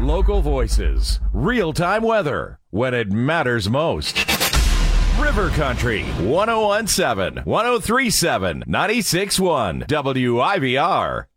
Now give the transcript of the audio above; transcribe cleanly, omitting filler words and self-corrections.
Local voices, real-time weather, when it matters most. River Country, 101.7, 103.7, 96.1, WIVR.